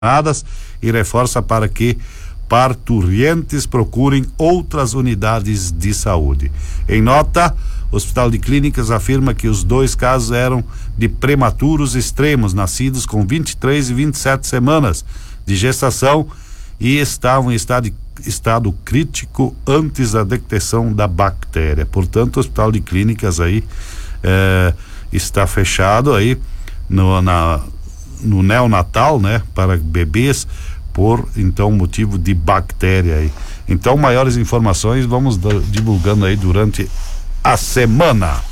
e reforça para que parturientes procurem outras unidades de saúde. Em nota, o Hospital de Clínicas afirma que os 2 casos eram de prematuros extremos, nascidos com 23 e 27 semanas de gestação e estavam em estado crítico antes da detecção da bactéria. Portanto, o Hospital de Clínicas aí está fechado aí no neonatal, né, para bebês, por então motivo de bactéria aí. Então, maiores informações vamos divulgando aí durante a semana.